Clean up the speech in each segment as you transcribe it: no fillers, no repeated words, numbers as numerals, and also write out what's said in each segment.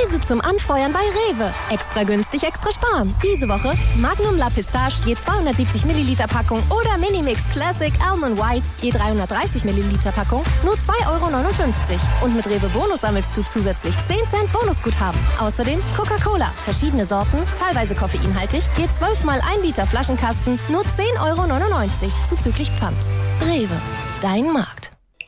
Preise zum Anfeuern bei Rewe. Extra günstig, extra sparen. Diese Woche Magnum La Pistache je 270 Milliliter Packung oder Minimix Classic Almond White je 330 Milliliter Packung nur 2,59 €. Und mit Rewe Bonus sammelst du zusätzlich 10 Cent Bonusguthaben. Außerdem Coca-Cola, verschiedene Sorten, teilweise koffeinhaltig, je 12 mal 1 Liter Flaschenkasten nur 10,99 € zuzüglich Pfand. Rewe, dein Markt.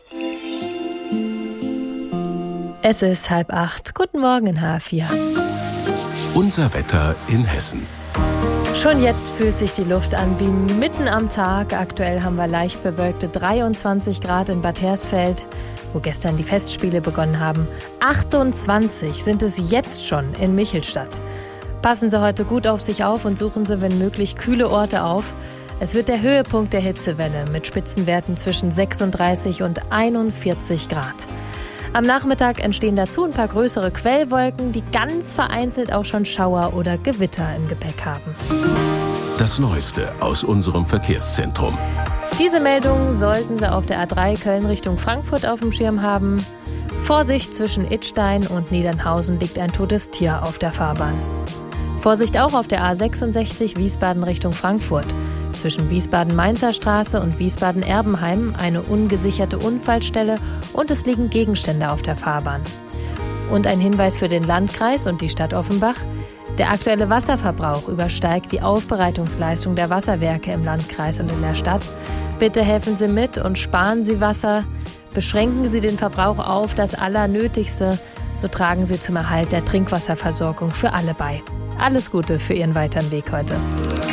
Es ist 7:30. Guten Morgen in H4. Unser Wetter in Hessen. Schon jetzt fühlt sich die Luft an wie mitten am Tag. Aktuell haben wir leicht bewölkte 23 Grad in Bad Hersfeld, wo gestern die Festspiele begonnen haben. 28 sind es jetzt schon in Michelstadt. Passen Sie heute gut auf sich auf und suchen Sie, wenn möglich, kühle Orte auf. Es wird der Höhepunkt der Hitzewelle mit Spitzenwerten zwischen 36 und 41 Grad. Am Nachmittag entstehen dazu ein paar größere Quellwolken, die ganz vereinzelt auch schon Schauer oder Gewitter im Gepäck haben. Das Neueste aus unserem Verkehrszentrum. Diese Meldung sollten Sie auf der A3 Köln Richtung Frankfurt auf dem Schirm haben. Vorsicht, zwischen Idstein und Niedernhausen liegt ein totes Tier auf der Fahrbahn. Vorsicht auch auf der A66 Wiesbaden Richtung Frankfurt. Zwischen Wiesbaden-Mainzer Straße und Wiesbaden-Erbenheim eine ungesicherte Unfallstelle und es liegen Gegenstände auf der Fahrbahn. Und ein Hinweis für den Landkreis und die Stadt Offenbach: Der aktuelle Wasserverbrauch übersteigt die Aufbereitungsleistung der Wasserwerke im Landkreis und in der Stadt. Bitte helfen Sie mit und sparen Sie Wasser. Beschränken Sie den Verbrauch auf das Allernötigste. So tragen Sie zum Erhalt der Trinkwasserversorgung für alle bei. Alles Gute für Ihren weiteren Weg heute.